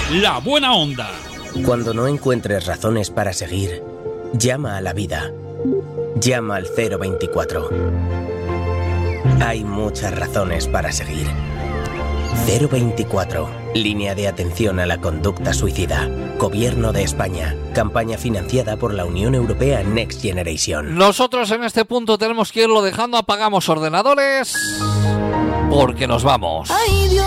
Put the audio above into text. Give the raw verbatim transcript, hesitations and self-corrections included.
La Buena Onda. Cuando no encuentres razones para seguir, llama a la vida. Llama al cero veinticuatro. Hay muchas razones para seguir. cero veinticuatro. Línea de atención a la conducta suicida. Gobierno de España. Campaña financiada por la Unión Europea Next Generation. Nosotros en este punto tenemos que irlo dejando. Apagamos ordenadores porque nos vamos. Ay, Dios.